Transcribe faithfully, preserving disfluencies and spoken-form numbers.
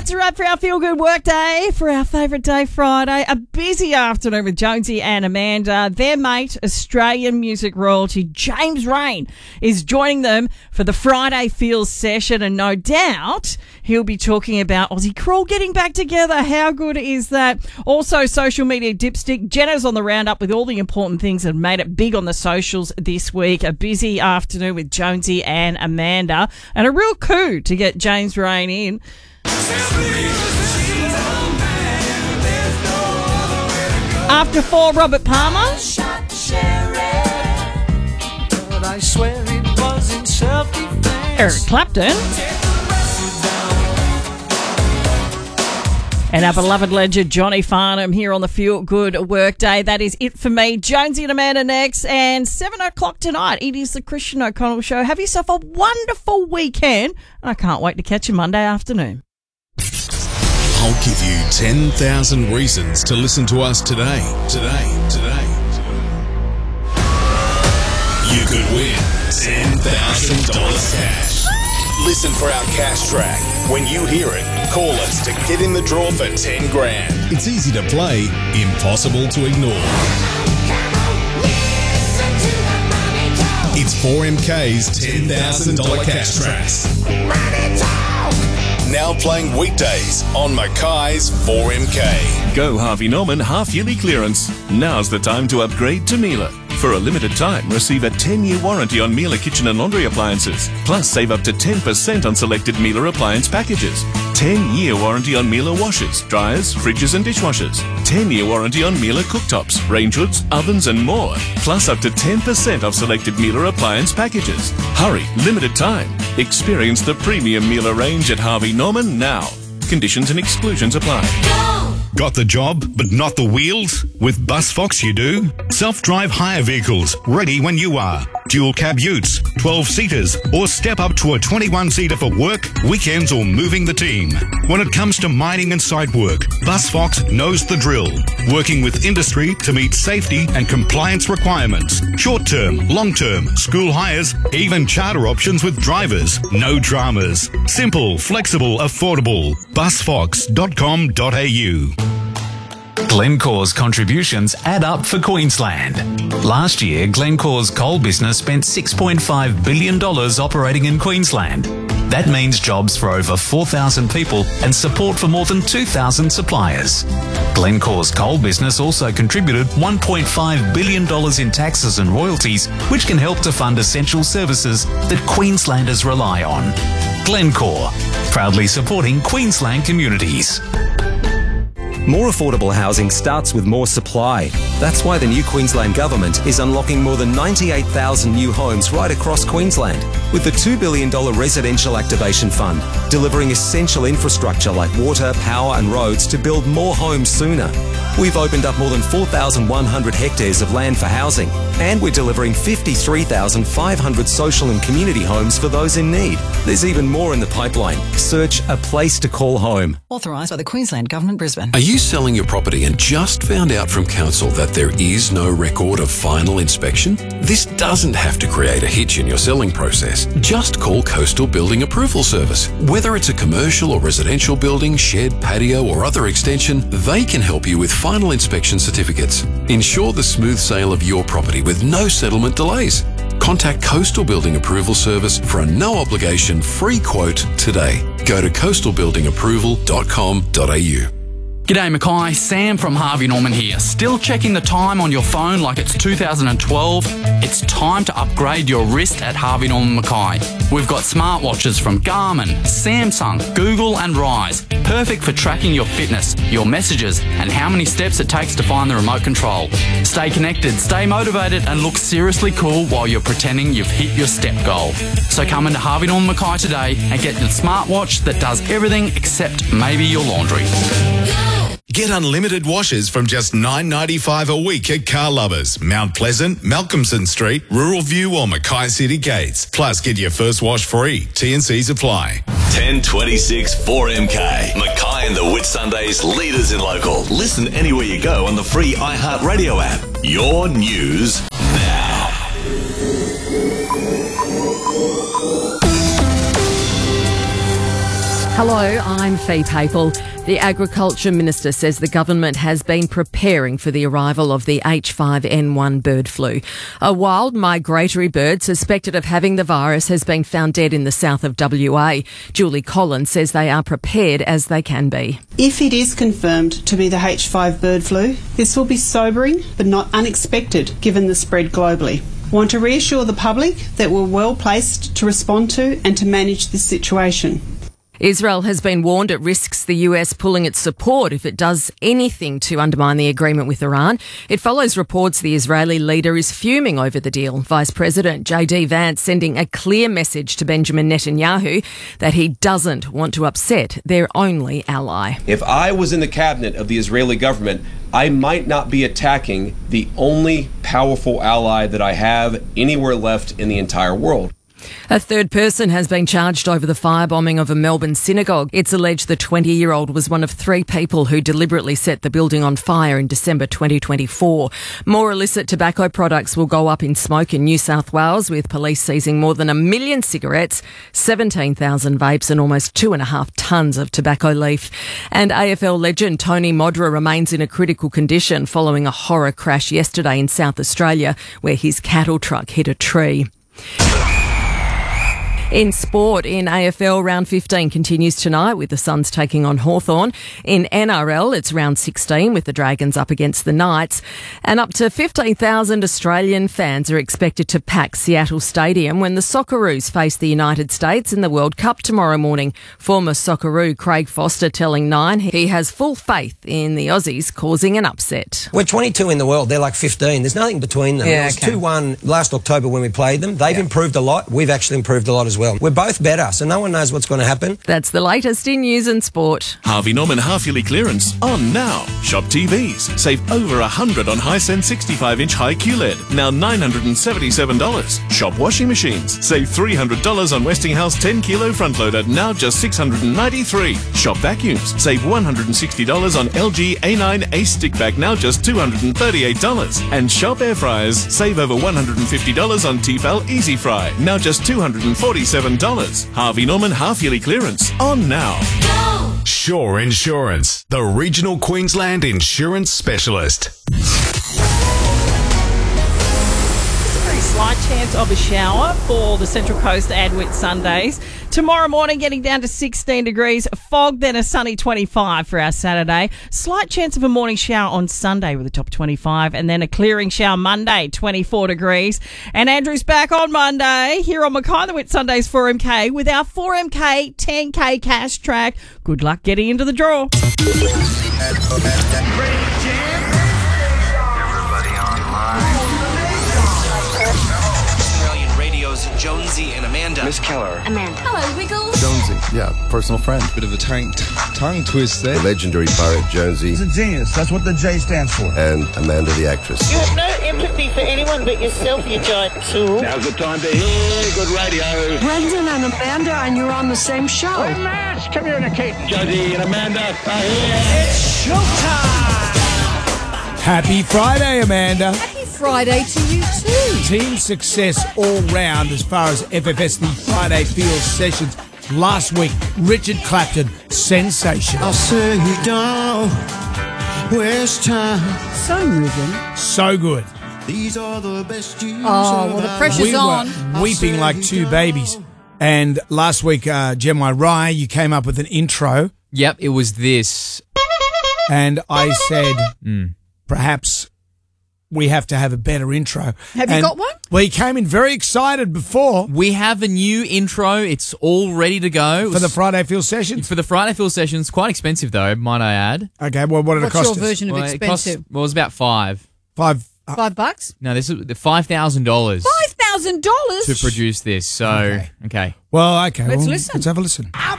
That's a wrap for our Feel Good Work Day, for our favourite day, Friday. A busy afternoon with Jonesy and Amanda. Their mate, Australian music royalty James Rain, is joining them for the Friday Feels session, and no doubt he'll be talking about Aussie Crawl getting back together. How good is that? Also, social media dipstick. Jenna's on the roundup with all the important things that have made it big on the socials this week. A busy afternoon with Jonesy and Amanda, and a real coup to get James Rain in. After four, Robert Palmer. Eric Clapton. And our beloved legend, Johnny Farnham, here on the Feel Good Workday. That is it for me. Jonesy and Amanda next. And seven o'clock tonight, it is the Christian O'Connell Show. Have yourself a wonderful weekend. And I can't wait to catch you Monday afternoon. I'll give you ten thousand reasons to listen to us today. Today, today. You could win ten thousand dollars cash. Listen for our cash track. When you hear it, call us to get in the draw for ten grand. It's easy to play, impossible to ignore. It's four M K's ten thousand dollars cash tracks. Now playing weekdays on Mackay's four M K. Go Harvey Norman half-yearly clearance. Now's the time to upgrade to Miele. For a limited time, receive a ten-year warranty on Miele kitchen and laundry appliances. Plus, save up to ten percent on selected Miele appliance packages. ten-year warranty on Miele washers, dryers, fridges and dishwashers. ten-year warranty on Miele cooktops, range hoods, ovens and more. Plus, up to ten percent off selected Miele appliance packages. Hurry, limited time. Experience the premium Miele range at Harvey Norman now. Conditions and exclusions apply. Got the job, but not the wheels? With BusFox you do. Self-drive hire vehicles, ready when you are. Dual cab utes, twelve-seaters, or step up to a twenty-one-seater for work, weekends or moving the team. When it comes to mining and site work, BusFox knows the drill. Working with industry to meet safety and compliance requirements. Short-term, long-term, school hires, even charter options with drivers. No dramas. Simple, flexible, affordable. bus fox dot com dot a u. Glencore's contributions add up for Queensland. Last year, Glencore's coal business spent six point five billion dollars operating in Queensland. That means jobs for over four thousand people and support for more than two thousand suppliers. Glencore's coal business also contributed one point five billion dollars in taxes and royalties, which can help to fund essential services that Queenslanders rely on. Glencore, proudly supporting Queensland communities. More affordable housing starts with more supply. That's why the new Queensland Government is unlocking more than ninety-eight thousand new homes right across Queensland, with the two billion dollars Residential Activation Fund, delivering essential infrastructure like water, power and roads to build more homes sooner. We've opened up more than four thousand one hundred hectares of land for housing, and we're delivering fifty-three thousand five hundred social and community homes for those in need. There's even more in the pipeline. Search A Place to Call Home. Authorised by the Queensland Government, Brisbane. Are you selling your property and just found out from council that there is no record of final inspection? This doesn't have to create a hitch in your selling process. Just call Coastal Building Approval Service. Whether it's a commercial or residential building, shed, patio or other extension, they can help you with final inspection certificates. Ensure the smooth sale of your property with no settlement delays. Contact Coastal Building Approval Service for a no-obligation free quote today. Go to coastal building approval dot com dot a u. G'day Mackay, Sam from Harvey Norman here. Still checking the time on your phone like it's two thousand twelve? It's time to upgrade your wrist at Harvey Norman Mackay. We've got smartwatches from Garmin, Samsung, Google and Rise. Perfect for tracking your fitness, your messages and how many steps it takes to find the remote control. Stay connected, stay motivated and look seriously cool while you're pretending you've hit your step goal. So come into Harvey Norman Mackay today and get the smartwatch that does everything except maybe your laundry. Get unlimited washes from just nine dollars ninety-five a week at Car Lovers, Mount Pleasant, Malcolmson Street, Rural View or Mackay City Gates. Plus, get your first wash free. T and C's apply. ten twenty-six four M K. Mackay and the Whitsundays, leaders in local. Listen anywhere you go on the free iHeartRadio app. Your news now. Hello, I'm Fee Papel. The Agriculture Minister says the government has been preparing for the arrival of the H five N one bird flu. A wild migratory bird suspected of having the virus has been found dead in the south of W A. Julie Collins says they are prepared as they can be. If it is confirmed to be the H five bird flu, this will be sobering but not unexpected given the spread globally. I want to reassure the public that we're well placed to respond to and to manage this situation. Israel has been warned it risks the U S pulling its support if it does anything to undermine the agreement with Iran. It follows reports the Israeli leader is fuming over the deal. Vice President J D Vance sending a clear message to Benjamin Netanyahu that he doesn't want to upset their only ally. If I was in the cabinet of the Israeli government, I might not be attacking the only powerful ally that I have anywhere left in the entire world. A third person has been charged over the firebombing of a Melbourne synagogue. It's alleged the twenty-year-old was one of three people who deliberately set the building on fire in December twenty twenty-four. More illicit tobacco products will go up in smoke in New South Wales, with police seizing more than a million cigarettes, seventeen thousand vapes and almost two and a half tonnes of tobacco leaf. And A F L legend Tony Modra remains in a critical condition following a horror crash yesterday in South Australia where his cattle truck hit a tree. In sport, in A F L, round fifteen continues tonight with the Suns taking on Hawthorn. In N R L, it's round sixteen with the Dragons up against the Knights. And up to fifteen thousand Australian fans are expected to pack Seattle Stadium when the Socceroos face the United States in the World Cup tomorrow morning. Former Socceroo Craig Foster telling Nine he has full faith in the Aussies causing an upset. We're twenty-two in the world. They're like fifteen. There's nothing between them. Yeah, it was okay. two one last October when we played them. They've yeah. improved a lot. We've actually improved a lot as well. We're both better, so no one knows what's going to happen. That's the latest in news and sport. Harvey Norman half-yearly clearance on now. Shop T Vs. Save over one hundred dollars on Hisense sixty-five inch high Q L E D. Now nine hundred seventy-seven dollars. Shop washing machines. Save three hundred dollars on Westinghouse ten kilo front loader. Now just six hundred ninety-three dollars. Shop vacuums. Save one hundred sixty dollars on L G A nine Ace stick vac. Now just two hundred thirty-eight dollars. And shop air fryers. Save over one hundred fifty dollars on Tefal Easy Fry. Now just two hundred forty-seven dollars. Harvey Norman half-yearly clearance on now. Shore Insurance, the regional Queensland insurance specialist. Slight chance of a shower for the Central Coast and Whitsundays. Tomorrow morning getting down to sixteen degrees. Fog, then a sunny twenty-five for our Saturday. Slight chance of a morning shower on Sunday with a top twenty-five, and then a clearing shower Monday, twenty-four degrees. And Andrew's back on Monday here on Mackay and the Whitsundays four M K with our four M K ten K cash track. Good luck getting into the draw. Jonesy and Amanda. Miss Keller. Amanda. Hello, Wiggles. Jonesy. Yeah, personal friend. Bit of a tongue, tongue twist there. The legendary poet Jonesy. He's a genius. That's what the J stands for. And Amanda the actress. You have no empathy for anyone but yourself, you giant tool. Now's the time to hear good radio. Brendan and Amanda, and you're on the same show. We're mass communicating. Jonesy and Amanda are here. It's showtime. Happy Friday, Amanda. Happy Friday to you too. Team success all round as far as F F S the Friday Field Sessions. Last week, Richard Clapton, sensational. I'll say down West Time. So moving. So good. These are the best years. Oh, well, the pressure's we on. Were weeping like two babies. And last week, uh, Gemma Rye, you came up with an intro. Yep, it was this. And I said, mm. perhaps we have to have a better intro. Have and, you got one? Well, he came in very excited before. We have a new intro. It's all ready to go. For the Friday Field Sessions? For the Friday Field Sessions. Quite expensive, though, might I add. Okay, well, what did What's it cost your us? version of well, expensive? It cost, well, it was about five. Five. Uh, five bucks? No, this is five thousand dollars. Five thousand dollars? To produce this, so, okay. okay. Well, okay. Let's well, listen. Let's have a listen. I